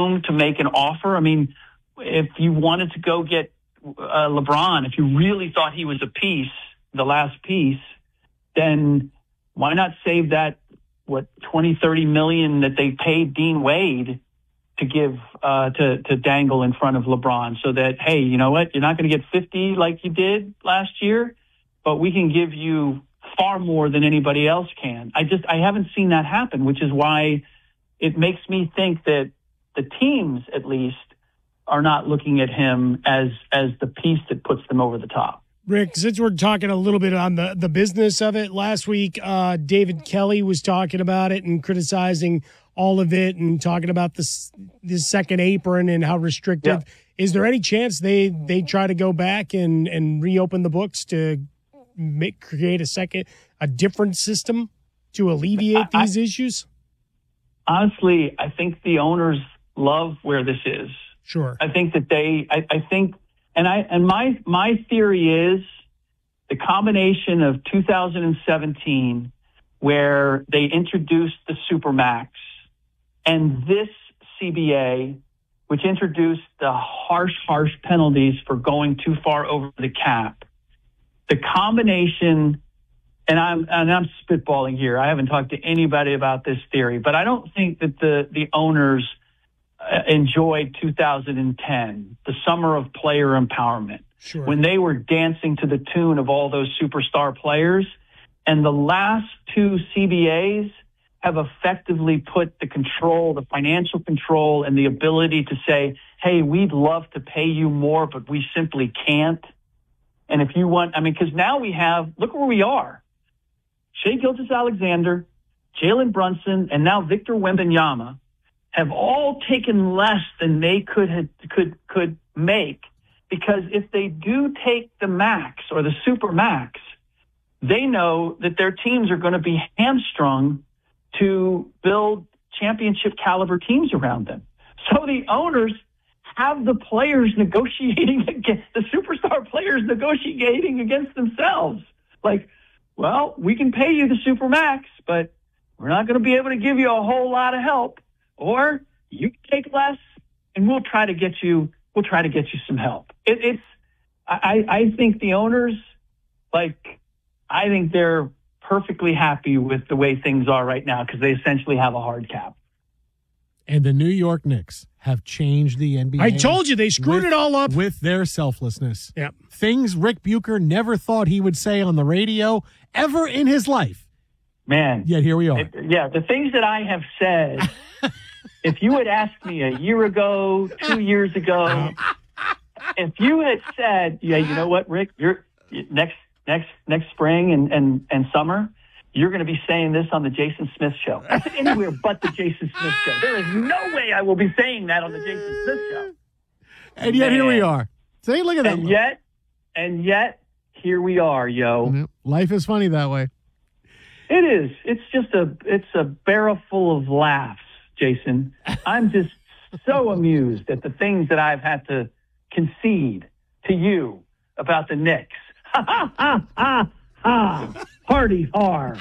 room to make an offer. I mean, if you wanted to go get LeBron, if you really thought he was a piece, the last piece, then why not save that, 20-30 million that they paid Dean Wade to give to dangle in front of LeBron, so that, hey, you know what, you're not going to get 50 like you did last year, but we can give you far more than anybody else can. I haven't seen that happen, which is why it makes me think that the teams, at least, are not looking at him as the piece that puts them over the top. Rick, since we're talking a little bit on the business of it, last week David Kelly was talking about it and criticizing all of it and talking about this second apron and how restrictive. Yeah. Is there any chance they try to go back and reopen the books to create a different system to alleviate these issues? Honestly, I think the owners love where this is. Sure. I think that my theory is the combination of 2017, where they introduced the Supermax, and this CBA, which introduced the harsh penalties for going too far over the cap. The combination, and I'm spitballing here. I haven't talked to anybody about this theory, but I don't think that the owners enjoyed 2010, the summer of player empowerment, sure, when they were dancing to the tune of all those superstar players. And the last two CBAs have effectively put the control, the financial control, and the ability to say, hey, we'd love to pay you more, but we simply can't. And if you want, because now look where we are. Shai Gilgeous-Alexander, Jalen Brunson, and now Victor Wembanyama have all taken less than they could make, because if they do take the max or the super max, they know that their teams are going to be hamstrung to build championship caliber teams around them. So the owners have the players negotiating against the superstar players negotiating against themselves. Like, well, we can pay you the super max, but we're not going to be able to give you a whole lot of help. Or you take less, and we'll try to get you some help. I think the owners, I think they're perfectly happy with the way things are right now, because they essentially have a hard cap. And the New York Knicks have changed the NBA. I told you, they screwed it all up with their selflessness. Yep. Things Rick Bucher never thought he would say on the radio ever in his life. Man. Yet here we are. The things that I have said. If you had asked me a year ago, 2 years ago, if you had said, yeah, you know what, Rick, you're next spring and summer, you're going to be saying this on the Jason Smith Show. I said anywhere but the Jason Smith Show. There is no way I will be saying that on the Jason Smith Show. And yet here we are. See, look at that. And yet here we are, yo. Life is funny that way. It is. It's just a barrel full of laughs, Jason. I'm just so amused at the things that I've had to concede to you about the Knicks. Ha, ha, ha, ha, ha. Party har.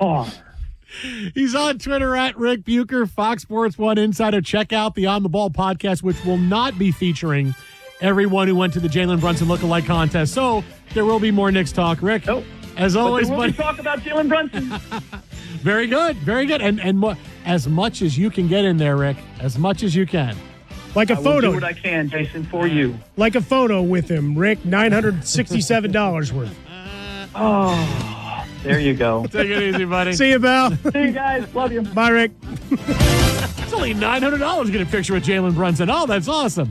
He's on Twitter at Rick Bucher, Fox Sports 1 Insider. Check out the On the Ball podcast, which will not be featuring everyone who went to the Jalen Brunson lookalike contest. So there will be more Knicks talk, Rick. Nope. As always, buddy. Talk about Jalen Brunson. Very good, very good. And as much as you can get in there, Rick, as much as you can. Like a photo. I will do what I can, Jason, for you. Like a photo with him, Rick, $967 worth. Oh, there you go. Take it easy, buddy. See you, pal. See you guys. Love you. Bye, Rick. It's only $900 to get a picture with Jalen Brunson. Oh, that's awesome.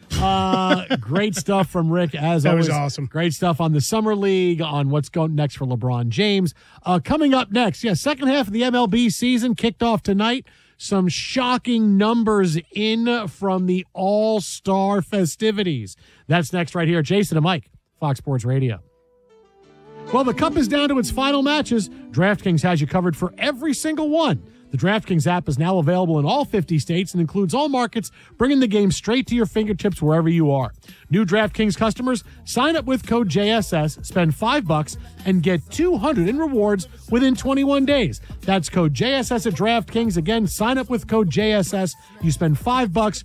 Great stuff from Rick, as that always. That was awesome. Great stuff on the Summer League, on what's going next for LeBron James. Coming up next, second half of the MLB season kicked off tonight. Some shocking numbers in from the All-Star festivities. That's next right here. Jason and Mike, Fox Sports Radio. Well, the Cup is down to its final matches. DraftKings has you covered for every single one. The DraftKings app is now available in all 50 states and includes all markets, bringing the game straight to your fingertips wherever you are. New DraftKings customers, sign up with code JSS, spend $5, and get $200 in rewards within 21 days. That's code JSS at DraftKings. Again, sign up with code JSS. You spend $5,